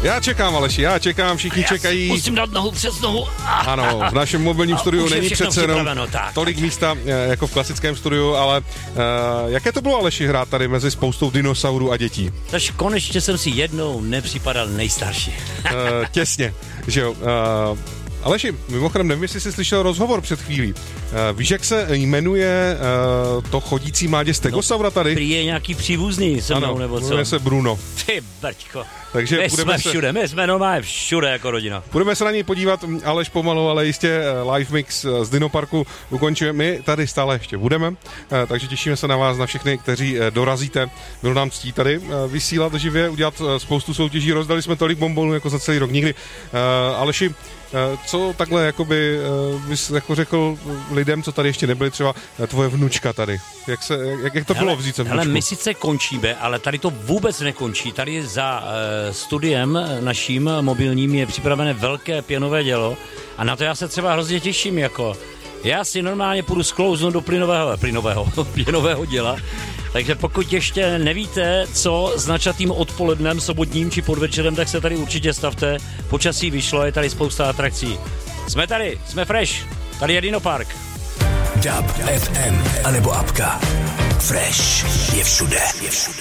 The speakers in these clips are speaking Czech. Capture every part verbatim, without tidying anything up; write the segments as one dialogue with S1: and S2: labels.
S1: Já čekám, Aleši, já čekám, všichni
S2: já
S1: čekají.
S2: Musím dát nohu přes nohu. Ah,
S1: ano, v našem mobilním studiu není přece jenom
S2: tak,
S1: tolik
S2: tak.
S1: místa jako v klasickém studiu, ale uh, jaké to bylo, Aleši, hrát tady mezi spoustou dinosaurů a dětí?
S2: Takže konečně jsem si jednou nepřipadal nejstarší.
S1: uh, těsně, že jo. Uh, Aleši, mimochodem, nevím, jestli jsi slyšel rozhovor před chvílí. Uh, víš, jak se jmenuje uh, to chodící mládě stegosaura tady?
S2: Prý je nějaký příbuzný se mnou,
S1: ano,
S2: nebo co?
S1: jmenuje se Bruno.
S2: Ty brďko.
S1: Takže
S2: my
S1: budeme
S2: jsme
S1: se...
S2: všude, my jsme normálně všude jako rodina.
S1: Budeme se na něj podívat, Aleš pomalu, ale jistě live mix z Dinoparku ukončíme. My tady stále ještě budeme, takže těšíme se na vás, na všechny, kteří dorazíte. Bylo nám ctí tady vysílat živě, udělat spoustu soutěží, rozdali jsme tolik bonbonů jako za celý rok nikdy. Aleši, co takhle jakoby bys jako řekl lidem, co tady ještě nebyli, třeba tvoje vnučka tady? Jak, se, jak, jak to hele, bylo vzít se vnučku?
S2: Ale my sice končíme, ale tady to vůbec nekončí. Tady za uh, studiem naším mobilním je připravené velké pěnové dělo a na to já se třeba hrozně těším, jako já si normálně půjdu sklouznout do plynového, plynového, pěnového děla. Takže pokud ještě nevíte, co s načatým odpolednem, sobotním či podvečerem, tak se tady určitě stavte. Počasí vyšlo, je tady spousta atrakcí. Jsme tady, jsme fresh, tady je Dinopark.
S3: Dub F M, anebo apka. Fresh je všude, je všude.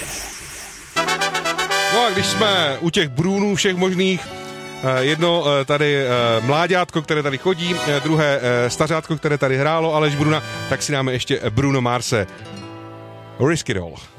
S1: No a když jsme u těch brůnů všech možných, jedno tady mláďátko, které tady chodí, druhé stařátko, které tady hrálo, Aleš Bruna, tak si dáme ještě Bruno Marse. Risk it all.